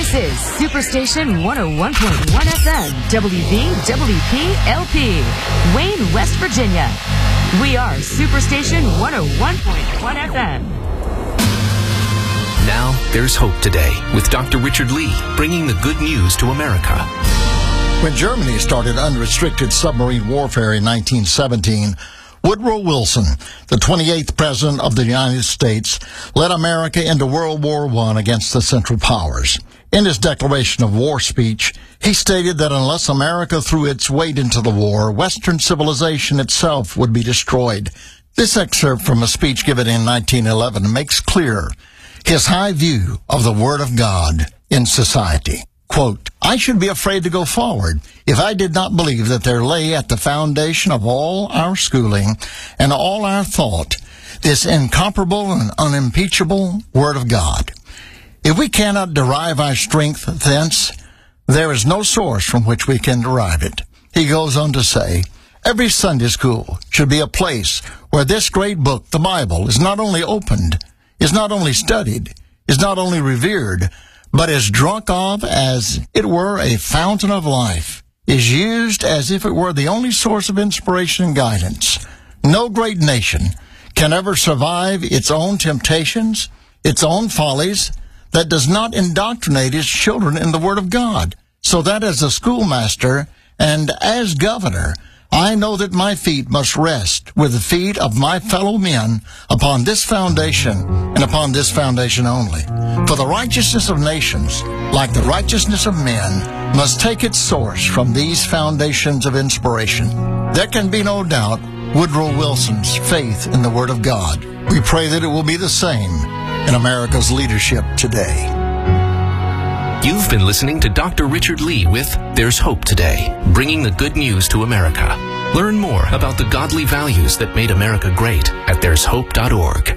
This is Superstation 101.1 FM, WVWP-LP, Wayne, West Virginia. We are Superstation 101.1 FM. Now, there's hope today with Dr. Richard Lee, bringing the good news to America. When Germany started unrestricted submarine warfare in 1917, Woodrow Wilson, the 28th President of the United States, led America into World War I against the Central Powers. In his declaration of war speech, he stated that unless America threw its weight into the war, Western civilization itself would be destroyed. This excerpt from a speech given in 1911 makes clear his high view of the Word of God in society. Quote, I should be afraid to go forward if I did not believe that there lay at the foundation of all our schooling and all our thought this incomparable and unimpeachable Word of God. If we cannot derive our strength thence, there is no source from which we can derive it. He goes on to say, every Sunday school should be a place where this great book, the Bible, is not only opened, is not only studied, is not only revered, but is drunk of as it were a fountain of life, is used as if it were the only source of inspiration and guidance. No great nation can ever survive its own temptations, its own follies, that does not indoctrinate its children in the Word of God. So that as a schoolmaster and as governor, I know that my feet must rest with the feet of my fellow men upon this foundation and upon this foundation only. For the righteousness of nations, like the righteousness of men, must take its source from these foundations of inspiration. There can be no doubt Woodrow Wilson's faith in the Word of God. We pray that it will be the same in America's leadership today. You've been listening to Dr. Richard Lee with There's Hope Today, bringing the good news to America. Learn more about the godly values that made America great at there'shope.org.